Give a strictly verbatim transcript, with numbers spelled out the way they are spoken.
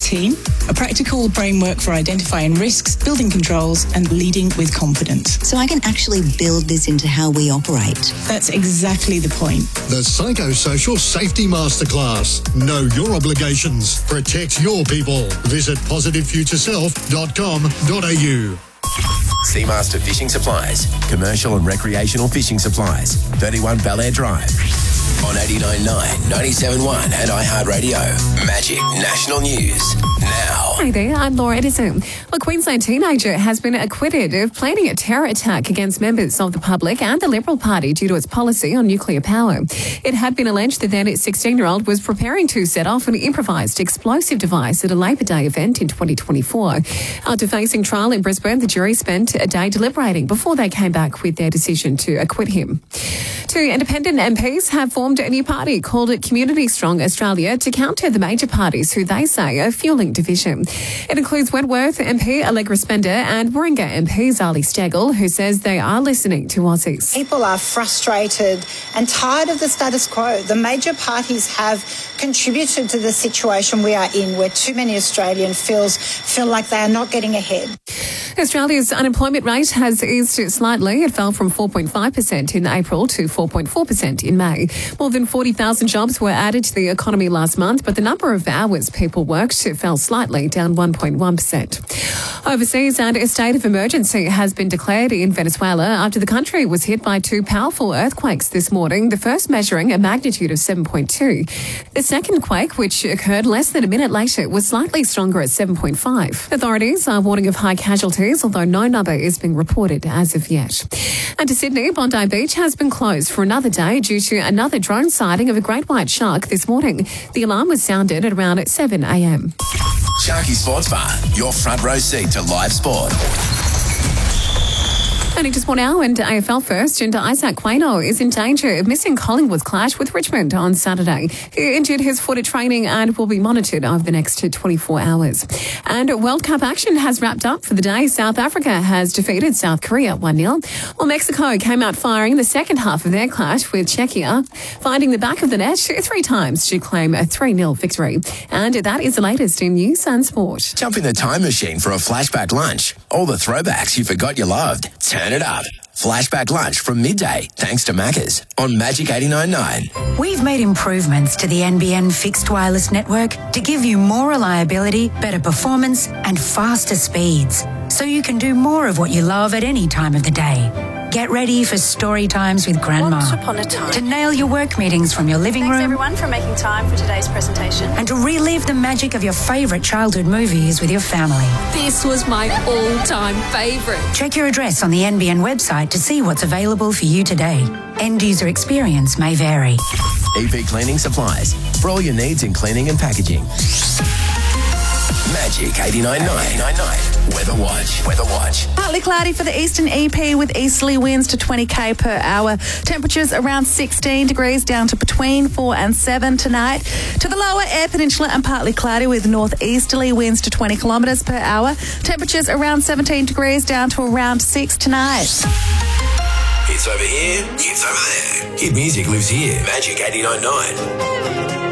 team, a practical framework for identifying risks, building controls and leading with confidence. So I can actually build this into how we operate. That's exactly the point. The Psychosocial Safety Masterclass. Know your obligations. Protect your people. Visit positive future self dot com dot a u. Seamaster Fishing Supplies. Commercial and recreational fishing supplies. thirty-one Belair Drive. On eighty-nine point nine, ninety-seven point one and iHeartRadio. Magic National News. Now. Hi there, I'm Laura Edison. A Queensland teenager has been acquitted of planning a terror attack against members of the public and the Liberal Party due to its policy on nuclear power. It had been alleged that then sixteen-year-old was preparing to set off an improvised explosive device at a Labor Day event in twenty twenty-four. After facing trial in Brisbane, the jury spent a day deliberating before they came back with their decision to acquit him. Two independent M Ps have formed a new party called Community Strong Australia to counter the major parties who they say are fuelling division. It includes Wentworth M P Allegra Spender and Warringah M P Zali Steggall, who says they are listening to Aussies. People are frustrated and tired of the status quo. The major parties have contributed to the situation we are in, where too many Australians feels, feel like they are not getting ahead. Australia's unemployment rate has eased slightly. It fell from four point five percent in April to four point four percent in May. More than forty thousand jobs were added to the economy last month, but the number of hours people worked fell slightly, down one point one percent. Overseas, and a state of emergency has been declared in Venezuela after the country was hit by two powerful earthquakes this morning, the first measuring a magnitude of seven point two. The second quake, which occurred less than a minute later, was slightly stronger at seven point five. Authorities are warning of high casualties, although no number is being reported as of yet. And to Sydney, Bondi Beach has been closed for another day due to another drone sighting of a great white shark this morning. The alarm was sounded at around seven a m. Sharky Sports Bar, your front row seat to live sport. Only just one hour and A F L first, and Isaac Quaino is in danger of missing Collingwood's clash with Richmond on Saturday. He injured his foot at training and will be monitored over the next twenty-four hours. And World Cup action has wrapped up for the day. South Africa has defeated South Korea one nil, while Mexico came out firing the second half of their clash with Czechia, finding the back of the net three times to claim a three nil victory. And that is the latest in news and sport. Jump in the time machine for a flashback lunch. All the throwbacks you forgot you loved. Turn it up. Flashback lunch from midday, thanks to Macca's on Magic eighty-nine point nine. We've made improvements to the N B N fixed wireless network to give you more reliability, better performance, and faster speeds, so you can do more of what you love at any time of the day. Get ready for story times with Grandma. Once upon a time. To nail your work meetings from your living Thanks room. everyone for making time for today's presentation. And to relive the magic of your favourite childhood movies with your family. This was my all-time favourite. Check your address on the N B N website to see what's available for you today. End user experience may vary. E P Cleaning Supplies, for all your needs in cleaning and packaging. Magic eighty-nine point nine. Weather Watch. Weather Watch. Partly cloudy for the eastern E P with easterly winds to twenty k per hour. Temperatures around sixteen degrees down to between four and seven tonight. To the lower Eyre Peninsula and partly cloudy with northeasterly winds to twenty kilometres per hour. Temperatures around seventeen degrees down to around six tonight. It's over here. It's over there. Hit music lives here. Magic eighty-nine point nine.